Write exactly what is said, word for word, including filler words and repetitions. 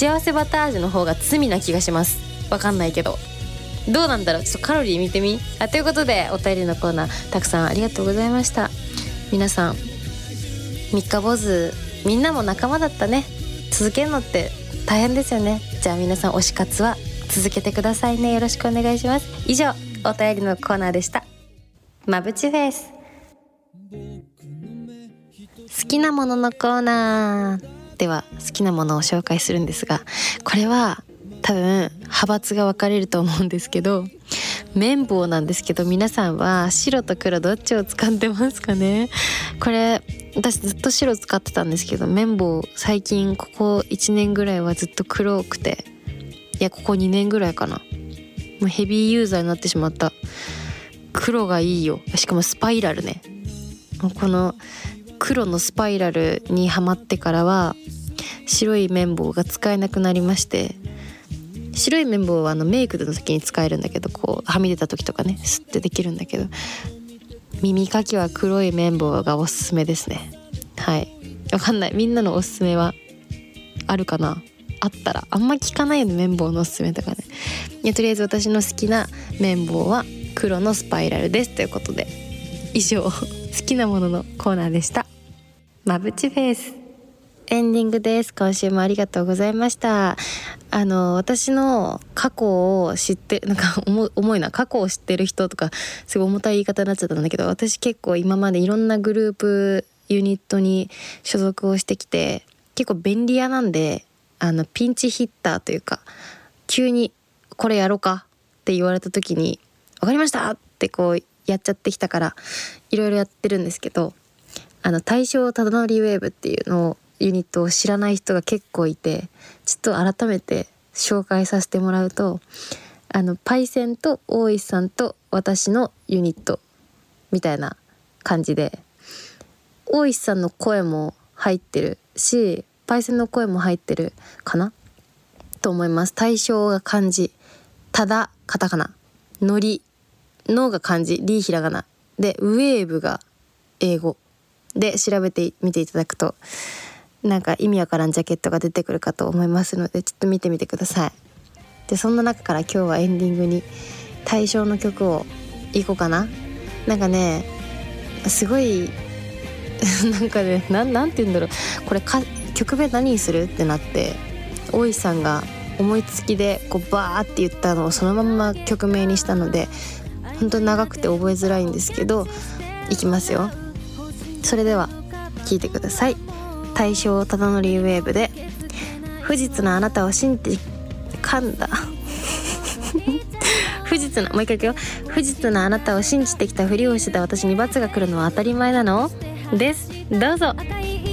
幸せバター味の方が罪な気がします。わかんないけどどうなんだろう。ちょっとカロリー見てみ。あということでお便りのコーナーたくさんありがとうございました。皆さん三日坊主みんなも仲間だったね。続けるのって大変ですよね。じゃあ皆さん推し活は続けてくださいね。よろしくお願いします。以上お便りのコーナーでした。まぶちフェイス好きなもののコーナーでは好きなものを紹介するんですが、これは多分派閥が分かれると思うんですけど、綿棒なんですけど、皆さんは白と黒どっちを使ってますかね。これ私ずっと白使ってたんですけど、綿棒最近ここいちねんぐらいはずっと黒くて、いやここにねんぐらいかな、もうヘビーユーザーになってしまった。黒がいいよ。しかもスパイラルね。この黒のスパイラルにハマってからは白い綿棒が使えなくなりまして、白い綿棒はあのメイクの時に使えるんだけど、こうはみ出た時とかねスッてできるんだけど、耳かきは黒い綿棒がおすすめですね。はい、わかんない、みんなのおすすめはあるかな。あったらあんま聞かないよね、綿棒のおすすめとかね。いやとりあえず私の好きな綿棒は黒のスパイラルですということで、以上好きなもののコーナーでした。まぶちフェイスエンディングです。今週もありがとうございました。あの私の過去を知ってなんか重い、重いな過去を知ってる人とかすごい重たい言い方になっちゃったんだけど、私結構今までいろんなグループユニットに所属をしてきて、結構便利屋なんで、あのピンチヒッターというか、急にこれやろうかって言われた時にわかりましたってこうやっちゃってきたから、いろいろやってるんですけど、あの大正忠則ウェーブっていうのをユニットを知らない人が結構いて、ちょっと改めて紹介させてもらうと、あのパイセンと大石さんと私のユニットみたいな感じで、大石さんの声も入ってるしパイセンの声も入ってるかなと思います。大正が漢字、ただカタカナ、のりのが漢字、リひらがなで、ウェーブが英語で調べてみていただくとなんか意味わからんジャケットが出てくるかと思いますので、ちょっと見てみてください。でそんな中から今日はエンディングに大正の曲をいこうかな。なんかねすごいなんかねな ん, なんて言うんだろう、これか曲名何にするってなって、大石さんが思いつきでこうバーって言ったのをそのまま曲名にしたので、本当に長くて覚えづらいんですけど、いきますよ。それでは聴いてください。大正忠則ウェーブで不実なあなたを信じ噛んだ不実なもう一回いくよ。不実なあなたを信じてきたふりをしてた私に罰が来るのは当たり前なのです。どうぞ。